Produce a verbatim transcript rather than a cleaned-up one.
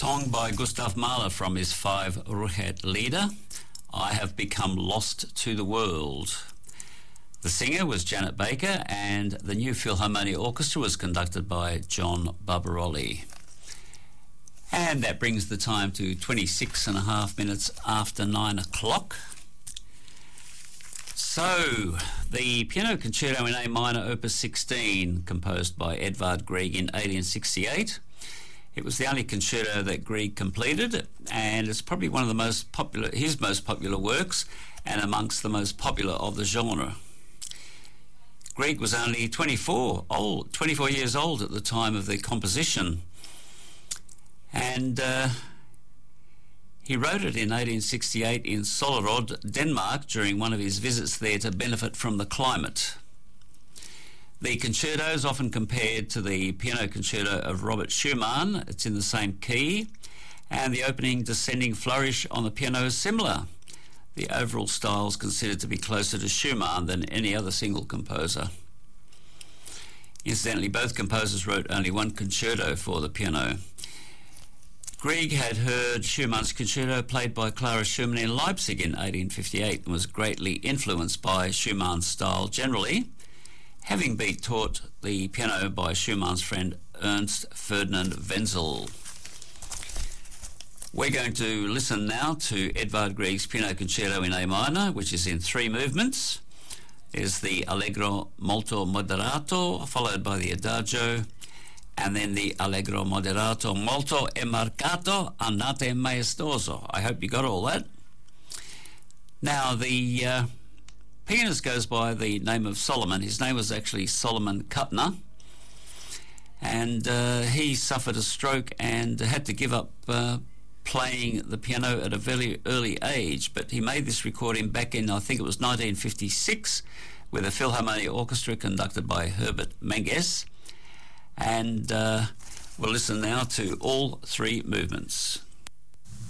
Song by Gustav Mahler from his five Ruchet Lieder, I Have Become Lost to the World. The singer was Janet Baker, and the New Philharmonia Orchestra was conducted by John Barbaroli. And that brings the time to twenty-six and a half minutes after nine o'clock. So, the Piano Concerto in A minor, Opus sixteen, composed by Edvard Grieg in eighteen sixty-eight. It was the only concerto that Grieg completed, and it's probably one of the most popular, his most popular works, and amongst the most popular of the genre. Grieg was only twenty-four old, twenty-four years old at the time of the composition, and uh, he wrote it in eighteen sixty-eight in Sollerød, Denmark, during one of his visits there to benefit from the climate. The concerto is often compared to the piano concerto of Robert Schumann. It's in the same key, and the opening descending flourish on the piano is similar. The overall style is considered to be closer to Schumann than any other single composer. Incidentally, both composers wrote only one concerto for the piano. Grieg had heard Schumann's concerto played by Clara Schumann in Leipzig in eighteen fifty-eight and was greatly influenced by Schumann's style generally, having been taught the piano by Schumann's friend Ernst Ferdinand Wenzel. We're going to listen now to Edvard Grieg's Piano Concerto in A minor, which is in three movements. There's the Allegro molto moderato, followed by the Adagio, and then the Allegro moderato molto e marcato andante maestoso. I hope you got all that. Now, the uh, pianist goes by the name of Solomon. His name was actually Solomon Kuttner, and uh, he suffered a stroke and had to give up uh, playing the piano at a very early age, but he made this recording back in, I think it was nineteen fifty-six, with a Philharmonia Orchestra conducted by Herbert Menges, and uh, we'll listen now to all three movements.